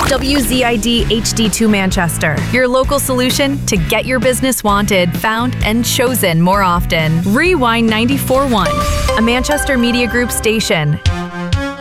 WZID HD2 Manchester, your local solution to get your business wanted, found, and chosen more often. Rewind 94.1, a Manchester Media Group station.